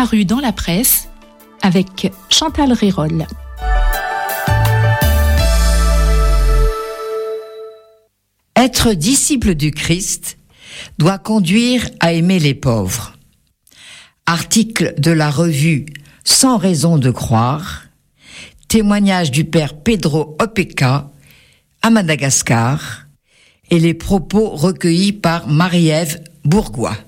paru dans la presse avec Chantal Rérol. Être disciple du Christ doit conduire à aimer les pauvres. Article de la revue Sans raison de croire, témoignage du père Pedro Opeka à Madagascar et les propos recueillis par Marie-Ève Bourgois.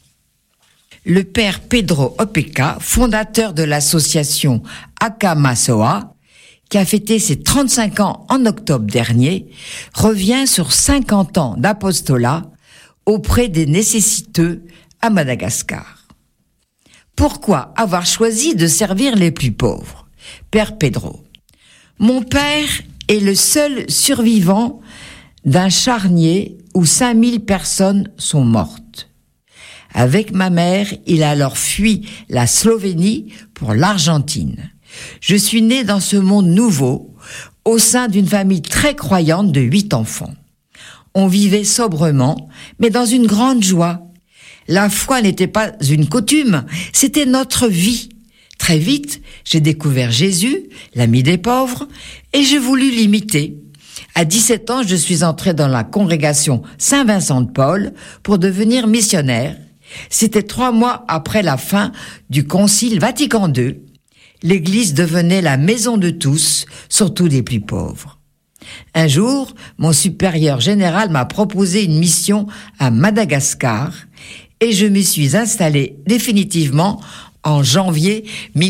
Le père Pedro Opeka, fondateur de l'association Akamasoa, qui a fêté ses 35 ans en octobre dernier, revient sur 50 ans d'apostolat auprès des nécessiteux à Madagascar. Pourquoi avoir choisi de servir les plus pauvres ? Père Pedro. Mon père est le seul survivant d'un charnier où 5000 personnes sont mortes. Avec ma mère, il a alors fui la Slovénie pour l'Argentine. Je suis né dans ce monde nouveau, au sein d'une famille très croyante de 8 enfants. On vivait sobrement, mais dans une grande joie. La foi n'était pas une coutume, c'était notre vie. Très vite, j'ai découvert Jésus, l'ami des pauvres, et j'ai voulu l'imiter. À 17 ans, je suis entré dans la congrégation Saint-Vincent de Paul pour devenir missionnaire. C'était 3 mois après la fin du Concile Vatican II. L'Église devenait la maison de tous, surtout des plus pauvres. Un jour, mon supérieur général m'a proposé une mission à Madagascar et je m'y suis installé définitivement en janvier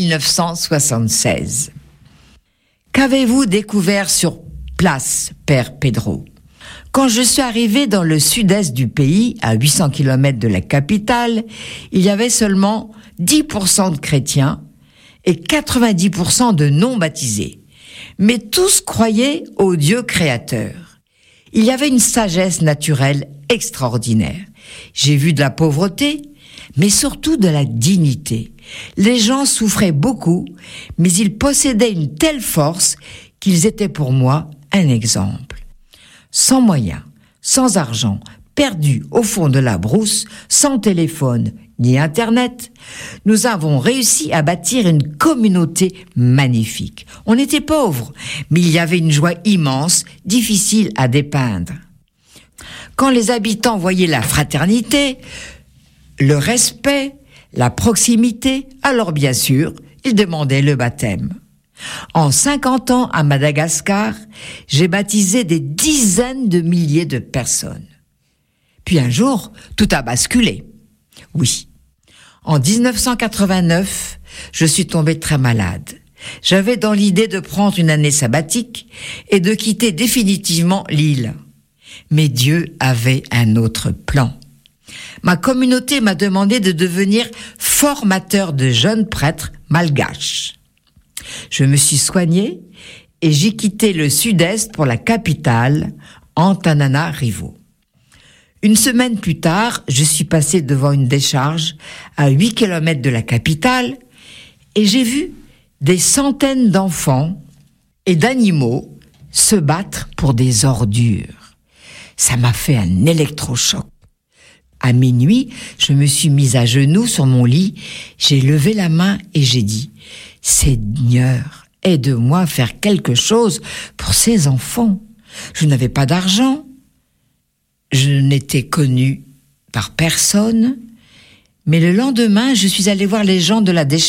1976. Qu'avez-vous découvert sur place, Père Pedro ? Quand je suis arrivé dans le sud-est du pays, à 800 km de la capitale, il y avait seulement 10% de chrétiens et 90% de non-baptisés. Mais tous croyaient au Dieu créateur. Il y avait une sagesse naturelle extraordinaire. J'ai vu de la pauvreté, mais surtout de la dignité. Les gens souffraient beaucoup, mais ils possédaient une telle force qu'ils étaient pour moi un exemple. Sans moyens, sans argent, perdus au fond de la brousse, sans téléphone ni Internet, nous avons réussi à bâtir une communauté magnifique. On était pauvres, mais il y avait une joie immense, difficile à dépeindre. Quand les habitants voyaient la fraternité, le respect, la proximité, alors bien sûr, ils demandaient le baptême. En 50 ans à Madagascar, j'ai baptisé des dizaines de milliers de personnes. Puis un jour, tout a basculé. Oui. En 1989, je suis tombée très malade. J'avais dans l'idée de prendre une année sabbatique et de quitter définitivement l'île. Mais Dieu avait un autre plan. Ma communauté m'a demandé de devenir formateur de jeunes prêtres malgaches. Je me suis soignée et j'ai quitté le sud-est pour la capitale, Antananarivo. Une semaine plus tard, je suis passée devant une décharge à 8 km de la capitale et j'ai vu des centaines d'enfants et d'animaux se battre pour des ordures. Ça m'a fait un électrochoc. À minuit, je me suis mise à genoux sur mon lit, j'ai levé la main et j'ai dit « Seigneur, aide-moi à faire quelque chose pour ces enfants. » Je n'avais pas d'argent. Je n'étais connue par personne, mais le lendemain, je suis allée voir les gens de la décharge